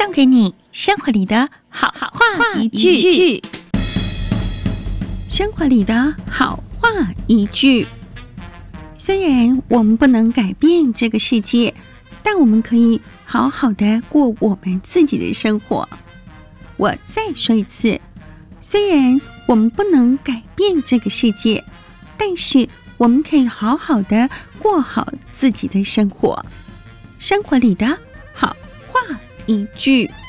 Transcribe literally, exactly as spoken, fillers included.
送给你生活里的好话一句。生活里的好话一句。虽然我们不能改变这个世界，但我们可以好好的过我们自己的生活。我再说一次，虽然我们不能改变这个世界，但是我们可以好好的过好自己的生活。生活里的好话一句。